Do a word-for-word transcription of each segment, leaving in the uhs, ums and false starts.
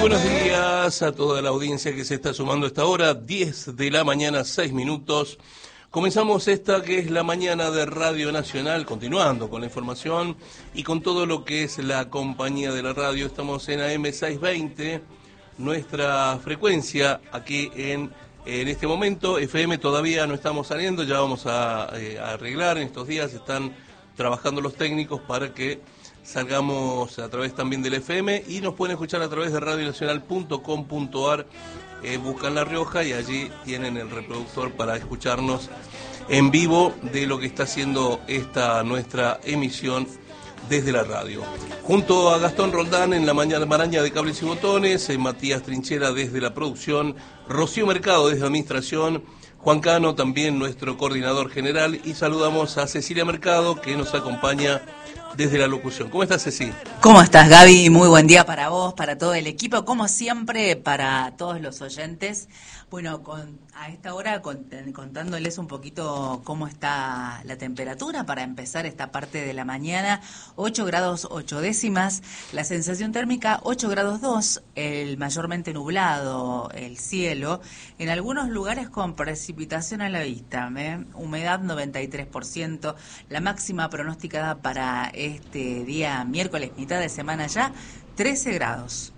buenos días a toda la audiencia que se está sumando a esta hora, diez de la mañana, seis minutos. Comenzamos esta que es la mañana de Radio Nacional, continuando con la información y con todo lo que es la compañía de la radio. Estamos en A M seiscientos veinte, nuestra frecuencia aquí en, en este momento. F M todavía no estamos saliendo, ya vamos a, eh, a arreglar en estos días, están trabajando los técnicos para que salgamos a través también del F M y nos pueden escuchar a través de radio nacional punto com punto a r. Eh, buscan La Rioja y allí tienen el reproductor para escucharnos en vivo de lo que está haciendo esta nuestra emisión desde la radio. Junto a Gastón Roldán en la mañana maraña de cables y botones, eh, Matías Trinchera desde la producción, Rocío Mercado desde la administración, Juan Cano también nuestro coordinador general, y saludamos a Cecilia Mercado que nos acompaña desde la locución. ¿Cómo estás, Ceci? ¿Cómo estás, Gaby? Muy buen día para vos, para todo el equipo, como siempre, para todos los oyentes. Bueno, con, a esta hora con, contándoles un poquito cómo está la temperatura para empezar esta parte de la mañana. ocho grados ocho décimas, la sensación térmica ocho grados dos, el mayormente nublado el cielo, en algunos lugares con precipitación a la vista, ¿eh? Humedad noventa y tres por ciento, la máxima pronosticada para este día miércoles, mitad de semana ya, trece grados.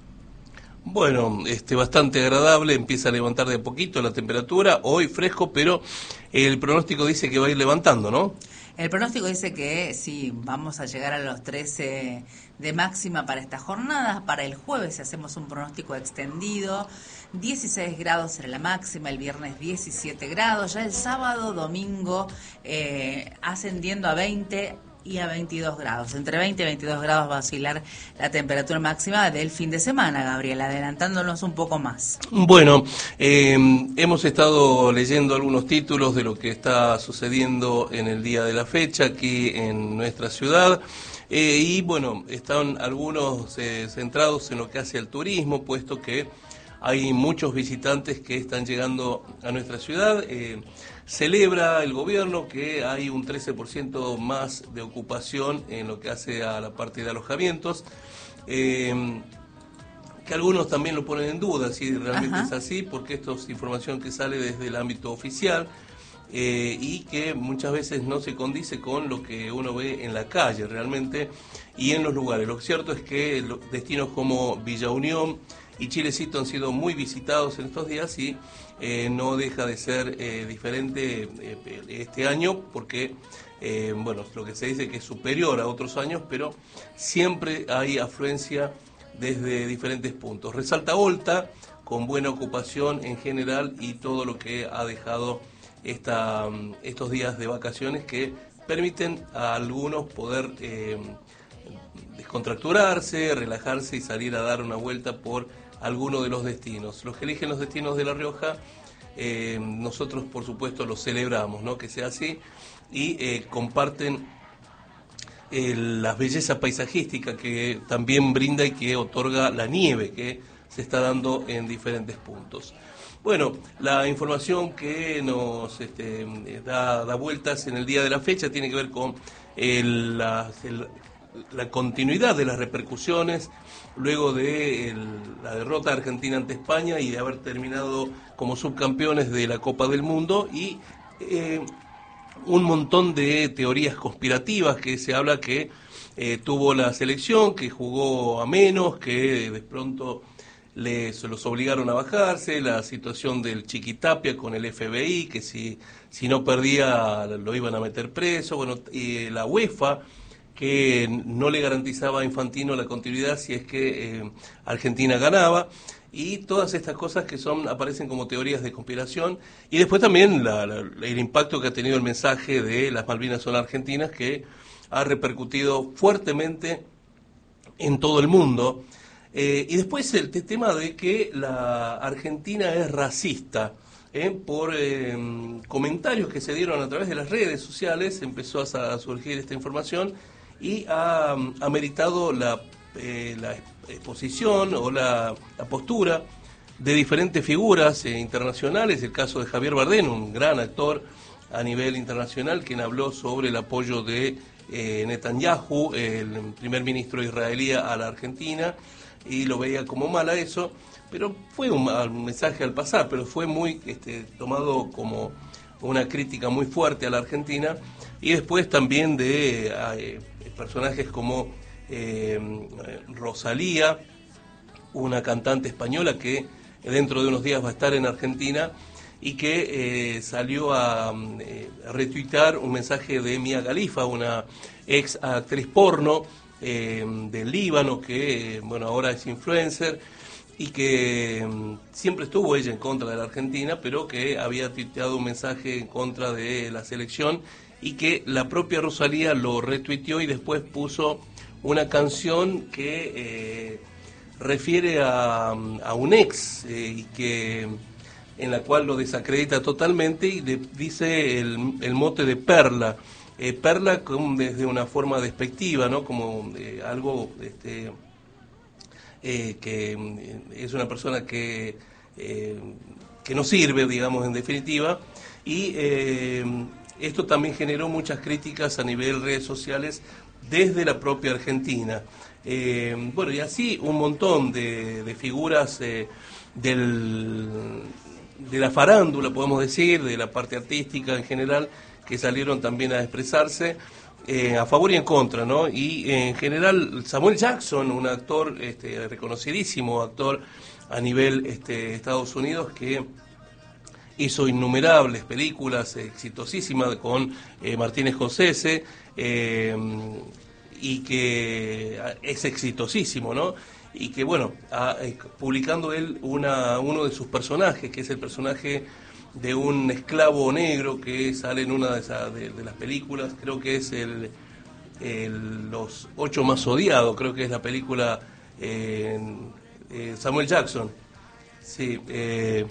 Bueno, este, bastante agradable, empieza a levantar de a poquito la temperatura, hoy fresco, pero el pronóstico dice que va a ir levantando, ¿no? El pronóstico dice que sí, vamos a llegar a los trece de máxima para esta jornada. Para el jueves hacemos un pronóstico extendido, dieciséis grados será la máxima, el viernes diecisiete grados, ya el sábado, domingo, eh, ascendiendo a veinte y a veintidós grados. Entre veinte y veintidós grados va a oscilar la temperatura máxima del fin de semana, Gabriel, adelantándonos un poco más. Bueno, eh, hemos estado leyendo algunos títulos de lo que está sucediendo en el día de la fecha aquí en nuestra ciudad. Eh, y bueno, están algunos eh, centrados en lo que hace al turismo, puesto que hay muchos visitantes que están llegando a nuestra ciudad. Eh, celebra el gobierno que hay un trece por ciento más de ocupación en lo que hace a la parte de alojamientos, eh, que algunos también lo ponen en duda si realmente Ajá. es así, porque esto es información que sale desde el ámbito oficial eh, y que muchas veces no se condice con lo que uno ve en la calle realmente y en los lugares. Lo cierto es que los destinos como Villa Unión y Chilecito han sido muy visitados en estos días y eh, no deja de ser eh, diferente eh, este año porque, eh, bueno, lo que se dice que es superior a otros años, pero siempre hay afluencia desde diferentes puntos. Resalta Volta, con buena ocupación en general y todo lo que ha dejado esta, estos días de vacaciones que permiten a algunos poder eh, descontracturarse, relajarse y salir a dar una vuelta por alguno de los destinos. Los que eligen los destinos de La Rioja, eh, nosotros por supuesto los celebramos, ¿no? Que sea así, y eh, comparten eh, la belleza paisajística que también brinda y que otorga la nieve que se está dando en diferentes puntos. Bueno, la información que nos este, da, da vueltas en el día de la fecha tiene que ver con el, la, el, la continuidad de las repercusiones luego de el, la derrota de Argentina ante España y de haber terminado como subcampeones de la Copa del Mundo y eh, un montón de teorías conspirativas que se habla que eh, tuvo la selección, que jugó a menos, que de pronto les los obligaron a bajarse, la situación del Chiquitapia con el F B I, que si, si no perdía lo iban a meter preso, bueno, y la UEFA que no le garantizaba a Infantino la continuidad si es que eh, Argentina ganaba, y todas estas cosas que son aparecen como teorías de conspiración, y después también la, la, el impacto que ha tenido el mensaje de las Malvinas son argentinas, que ha repercutido fuertemente en todo el mundo, eh, y después el tema de que la Argentina es racista. Eh, por eh, comentarios que se dieron a través de las redes sociales, empezó a, a surgir esta información y ha ameritado la, eh, la exposición o la, la postura de diferentes figuras eh, internacionales, el caso de Javier Bardem, un gran actor a nivel internacional, quien habló sobre el apoyo de eh, Netanyahu, el primer ministro israelí, a la Argentina, y lo veía como mala eso, pero fue un, un mensaje al pasar, pero fue muy este, tomado como una crítica muy fuerte a la Argentina, y después también de eh, personajes como eh, Rosalía, una cantante española que dentro de unos días va a estar en Argentina, y que eh, salió a eh, retuitar un mensaje de Mia Khalifa, una ex actriz porno eh, del Líbano, que eh, bueno, ahora es influencer, y que eh, siempre estuvo ella en contra de la Argentina, pero que había tuiteado un mensaje en contra de la selección, y que la propia Rosalía lo retuiteó y después puso una canción que eh, refiere a, a un ex eh, y que en la cual lo desacredita totalmente, y le dice el, el mote de Perla. Eh, Perla como desde una forma despectiva, ¿no? Como eh, algo este, eh, que eh, es una persona que, eh, que no sirve, digamos, en definitiva. Y eh, esto también generó muchas críticas a nivel redes sociales desde la propia Argentina. Eh, bueno, y así un montón de, de figuras eh, del... de la farándula, podemos decir, de la parte artística en general, que salieron también a expresarse eh, a favor y en contra, ¿no? Y eh, en general Samuel Jackson, un actor este, reconocidísimo, actor a nivel este, Estados Unidos, que hizo innumerables películas exitosísimas con eh, Martínez Scorsese, eh, y que es exitosísimo, ¿no? Y que, bueno, a, eh, publicando él una, uno de sus personajes, que es el personaje de un esclavo negro que sale en una de, esa, de, de las películas, creo que es el, el Los Ocho Más Odiados, creo que es la película eh, eh, Samuel Jackson. Sí, eh,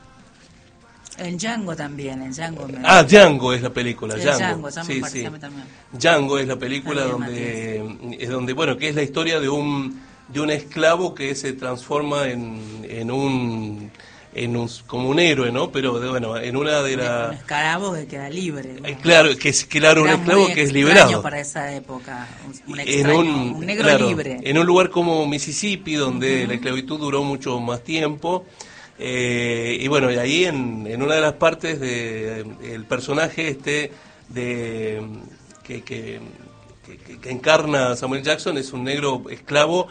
en Django también, en Django. Me... Ah, Django es la película, sí, Django. Django, Django sí, sí. También. Django es la película también, donde Matías. es donde bueno, que es la historia de un de un esclavo que se transforma en, en un en un como un héroe, ¿no? Pero de, bueno, en una de las un esclavo que queda libre, ¿no? eh, claro, que es claro, Era un esclavo que es liberado para esa época, un, en extraño, un, un negro claro, libre. En un lugar como Mississippi, donde uh-huh. la esclavitud duró mucho más tiempo. Eh, y bueno, y ahí en, en una de las partes de, de el personaje este de que, que, que, que encarna Samuel Jackson es un negro esclavo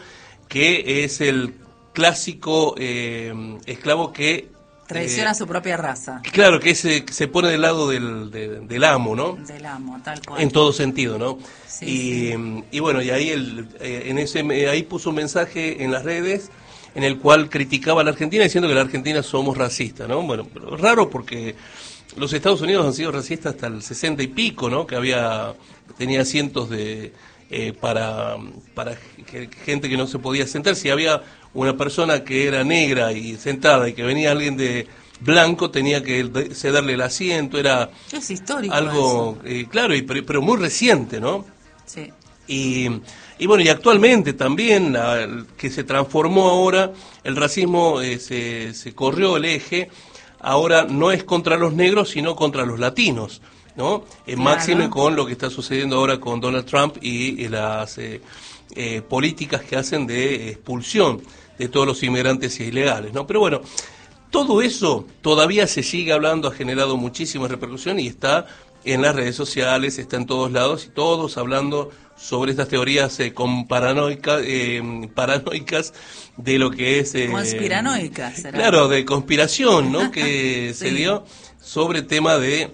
que es el clásico eh, esclavo que traiciona eh, su propia raza. Claro, que se, que se pone del lado del, de, del amo, ¿no? Del amo, tal cual. En todo sentido, ¿no? Sí, y, sí. y bueno, y ahí el, eh, en ese ahí puso un mensaje en las redes en el cual criticaba a la Argentina diciendo que la Argentina somos racistas, ¿no? Bueno, pero raro porque los Estados Unidos han sido racistas hasta el sesenta y pico, ¿no? Que había tenía asientos de eh, para para gente que no se podía sentar. Si había una persona que era negra y sentada y que venía alguien de blanco, tenía que cederle el asiento. Era es histórico algo eh, claro, y, pero, pero muy reciente, ¿no? Sí. Y, y bueno, y actualmente también, la, que se transformó ahora, el racismo eh, se, se corrió el eje, ahora no es contra los negros, sino contra los latinos, ¿no? En claro. máximo con lo que está sucediendo ahora con Donald Trump y, y las eh, eh, políticas que hacen de expulsión de todos los inmigrantes ilegales, ¿no? Pero bueno, todo eso todavía se sigue hablando, ha generado muchísima repercusión y está en las redes sociales, está en todos lados, y todos hablando sobre estas teorías eh, con paranoica, eh, paranoicas de lo que es... Eh, conspiranoicas, ¿será? Claro, de conspiración, ¿no? Que sí. se dio sobre el tema de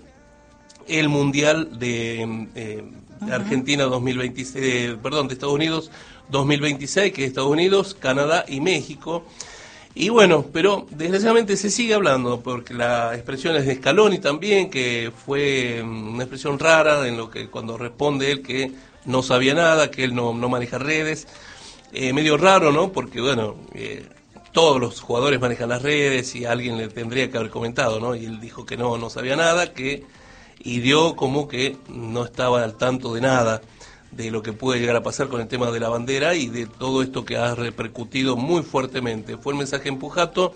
el Mundial de eh, uh-huh. Argentina dos mil veintiséis, eh, perdón, de Estados Unidos dos mil veintiséis, que es Estados Unidos, Canadá y México. Y bueno, pero desgraciadamente se sigue hablando, porque la expresión es de Scaloni también, que fue una expresión rara en lo que cuando responde él que no sabía nada, que él no, no maneja redes, eh, medio raro, ¿no? Porque bueno, eh, todos los jugadores manejan las redes y alguien le tendría que haber comentado, ¿no? Y él dijo que no, no sabía nada, que y dio como que no estaba al tanto de nada de lo que puede llegar a pasar con el tema de la bandera y de todo esto que ha repercutido muy fuertemente. Fue el mensaje en Pujato.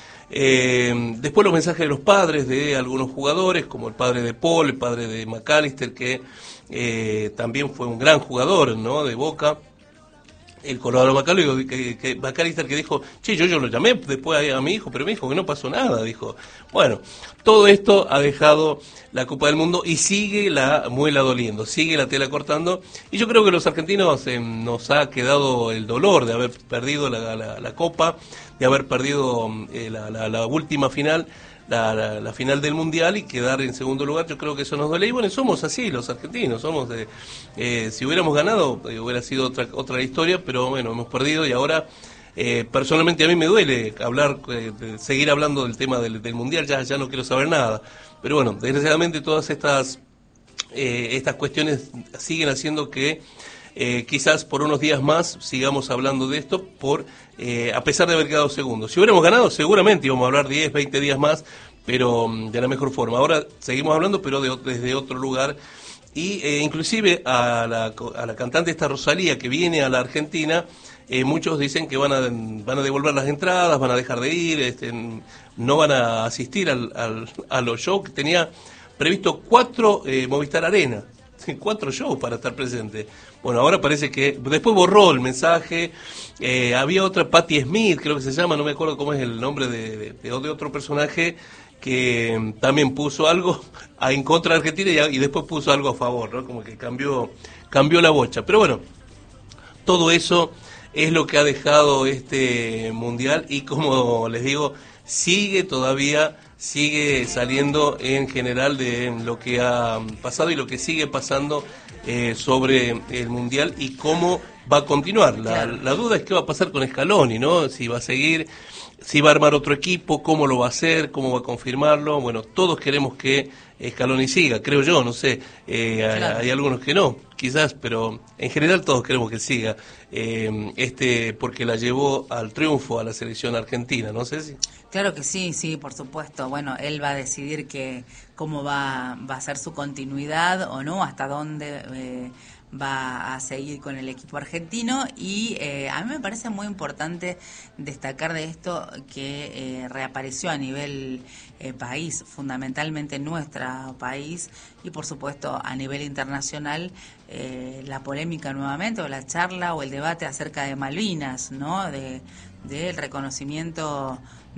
Eh, después los mensajes de los padres de algunos jugadores, como el padre de Paul, el padre de McAllister, que eh, también fue un gran jugador, ¿no? De Boca, el Colorado Macalister que, que, Macalister que dijo, che, yo, yo lo llamé después a, a mi hijo, pero me dijo que no pasó nada, dijo. Bueno, todo esto ha dejado la Copa del Mundo y sigue la muela doliendo, sigue la tela cortando, y yo creo que los argentinos eh, nos ha quedado el dolor de haber perdido la, la, la Copa, de haber perdido eh, la, la, la última final, La, la, la final del Mundial, y quedar en segundo lugar. Yo creo que eso nos duele, y bueno, somos así los argentinos, somos de, eh, si hubiéramos ganado eh, hubiera sido otra otra historia, pero bueno, hemos perdido, y ahora eh, personalmente a mí me duele hablar, eh, de seguir hablando del tema del, del Mundial, ya ya no quiero saber nada, pero bueno, desgraciadamente todas estas eh, estas cuestiones siguen haciendo que Eh, quizás por unos días más sigamos hablando de esto, por eh, a pesar de haber quedado segundos. Si hubiéramos ganado, seguramente íbamos a hablar diez, veinte días más, pero um, de la mejor forma. Ahora seguimos hablando, pero de, desde otro lugar. Y eh, inclusive a la, a la cantante esta Rosalía, que viene a la Argentina, eh, muchos dicen que van a, van a devolver las entradas, van a dejar de ir, este, no van a asistir al, al, a los shows, que tenía previsto cuatro eh, Movistar Arena. Cuatro shows para estar presente. Bueno, ahora parece que después borró el mensaje. Eh, había otra, Patti Smith, creo que se llama, no me acuerdo cómo es el nombre de, de, de otro personaje, que um, también puso algo a, en contra de Argentina, y, y después puso algo a favor, ¿no? Como que cambió, cambió la bocha. Pero bueno, todo eso es lo que ha dejado este mundial, y como les digo, sigue todavía, sigue saliendo en general de lo que ha pasado y lo que sigue pasando eh, sobre el mundial y cómo va a continuar. La, claro. la duda es qué va a pasar con Scaloni, ¿no? Si va a seguir, si va a armar otro equipo, cómo lo va a hacer, cómo va a confirmarlo. Bueno, todos queremos que Scaloni siga, creo yo, no sé, eh, claro. hay, hay algunos que no, quizás, pero en general todos queremos que siga, eh, este porque la llevó al triunfo a la selección argentina, ¿no sé si? Claro que sí, sí, por supuesto. Bueno, él va a decidir que cómo va, va a ser su continuidad o no, hasta dónde eh, va a seguir con el equipo argentino, y eh, a mí me parece muy importante destacar de esto que eh, reapareció a nivel eh, país, fundamentalmente en nuestro país, y por supuesto a nivel internacional, eh, la polémica nuevamente, o la charla o el debate acerca de Malvinas, ¿no? De del reconocimiento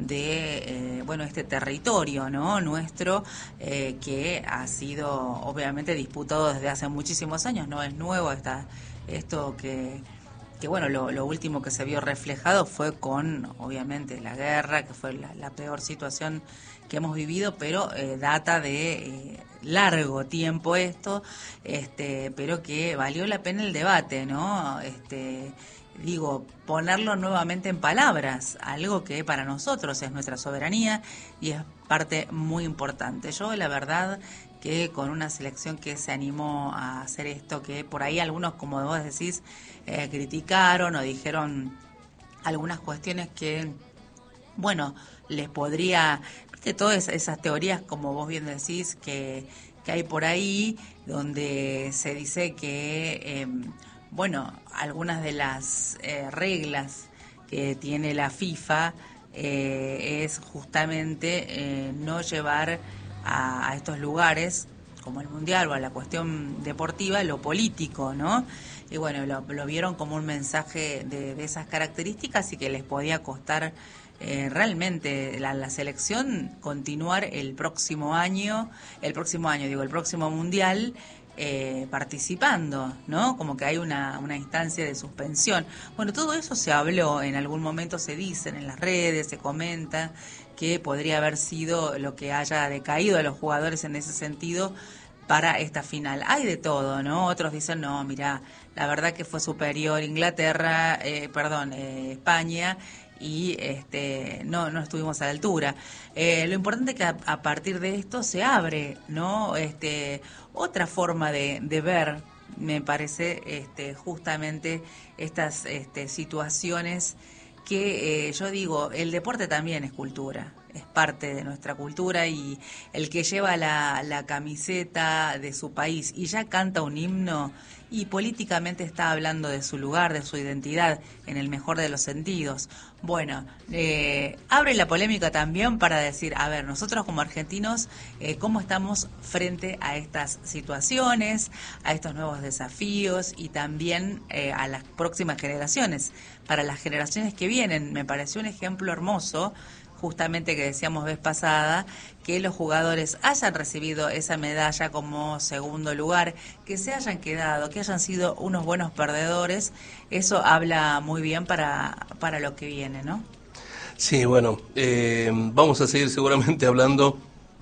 de eh, bueno este territorio, ¿no? nuestro, eh, que ha sido obviamente disputado desde hace muchísimos años, no es nuevo esta, esto que que bueno lo, lo último que se vio reflejado fue con obviamente la guerra, que fue la, la peor situación que hemos vivido, pero eh, data de eh, largo tiempo esto, este pero que valió la pena el debate, ¿no? este Digo, ponerlo nuevamente en palabras, algo que para nosotros es nuestra soberanía y es parte muy importante. Yo, la verdad, que con una selección que se animó a hacer esto, que por ahí algunos, como vos decís, eh, criticaron o dijeron algunas cuestiones que, bueno, les podría, viste, todas esas teorías, como vos bien decís, que, que hay por ahí, donde se dice que... Eh, Bueno, algunas de las eh, reglas que tiene la FIFA eh, es justamente eh, no llevar a, a estos lugares, como el Mundial o a la cuestión deportiva, lo político, ¿no? Y bueno, lo, lo vieron como un mensaje de, de esas características y que les podía costar eh, realmente la, la selección continuar el próximo año, el próximo año, digo, el próximo Mundial, Eh, participando, ¿no? Como que hay una, una instancia de suspensión. Bueno, todo eso se habló, en algún momento se dicen en las redes, se comenta que podría haber sido lo que haya decaído a los jugadores en ese sentido para esta final. Hay de todo, ¿no? Otros dicen, no, mira, la verdad que fue superior Inglaterra, eh, perdón, eh, España, y este no no estuvimos a la altura. Eh, lo importante es que a, a partir de esto se abre, ¿no? Este otra forma de, de ver, me parece, este justamente estas este, situaciones que eh, yo digo, el deporte también es cultura, es parte de nuestra cultura, y el que lleva la, la camiseta de su país y ya canta un himno y políticamente está hablando de su lugar, de su identidad, en el mejor de los sentidos. Bueno, eh, abre la polémica también para decir, a ver, nosotros como argentinos, eh, ¿cómo estamos frente a estas situaciones, a estos nuevos desafíos y también eh, a las próximas generaciones? Para las generaciones que vienen, me pareció un ejemplo hermoso, justamente que decíamos vez pasada, que los jugadores hayan recibido esa medalla como segundo lugar, que se hayan quedado, que hayan sido unos buenos perdedores. Eso habla muy bien para, para lo que viene, ¿no? Sí, bueno, eh, vamos a seguir seguramente hablando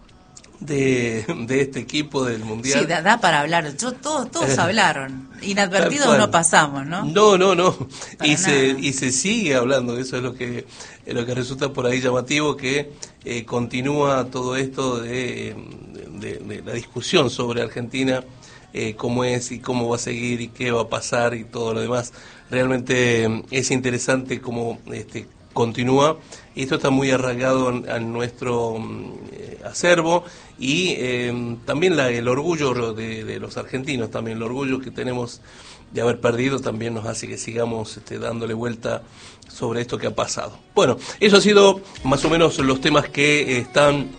de, de este equipo del Mundial. Sí, da, da para hablar. Yo, todos todos hablaron. Inadvertidos no pasamos, ¿no? No, no, no. Para y se, nada. y se sigue hablando. Eso es lo que, es lo que resulta por ahí llamativo, que eh, continúa todo esto de, de, de la discusión sobre Argentina, eh, cómo es y cómo va a seguir y qué va a pasar y todo lo demás. Realmente eh, es interesante cómo este, continúa, y esto está muy arraigado en, en nuestro eh, acervo, y eh, también la, el orgullo de, de los argentinos, también el orgullo que tenemos de haber perdido también nos hace que sigamos este, dándole vuelta sobre esto que ha pasado. Bueno, eso ha sido más o menos los temas que están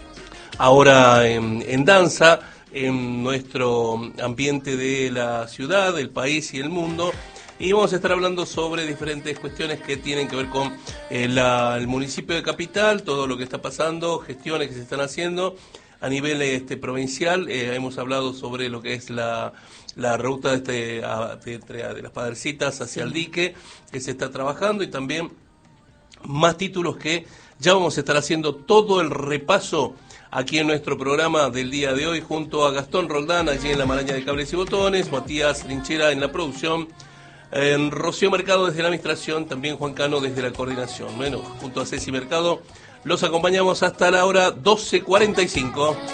ahora en, en danza en nuestro ambiente de la ciudad, del país y el mundo. Y vamos a estar hablando sobre diferentes cuestiones que tienen que ver con eh, la, el municipio de Capital, todo lo que está pasando, gestiones que se están haciendo a nivel este, provincial. Eh, hemos hablado sobre lo que es la, la ruta de, este, a, de, de las Padrecitas hacia el dique, que se está trabajando, y también más títulos que ya vamos a estar haciendo todo el repaso aquí en nuestro programa del día de hoy, junto a Gastón Roldán, allí en la maraña de cables y botones, Matías Trinchera en la producción, en Rocío Mercado desde la administración, también Juan Cano desde la coordinación. Bueno, junto a Ceci Mercado los acompañamos hasta la hora doce cuarenta y cinco.